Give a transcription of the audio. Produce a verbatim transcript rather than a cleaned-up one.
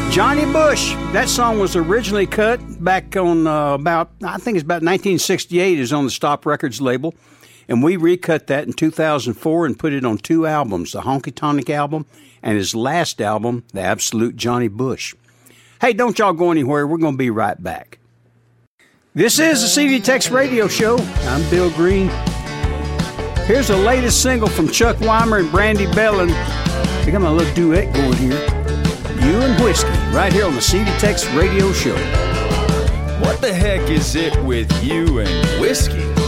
Johnny Bush. That song was originally cut back on uh, about, I think it's about nineteen sixty-eight. It was on the Stop Records label. And we recut that in two thousand four and put it on two albums, the Honky Tonk album and his last album, The Absolute Johnny Bush. Hey, don't y'all go anywhere. We're going to be right back. This is the C D Tex Radio Show. I'm Bill Green. Here's the latest single from Chuck Weimer and Brandy Belin. We got a little duet going here. You and Whiskey, right here on the C D Tex Radio Show. What the heck is it with you and whiskey?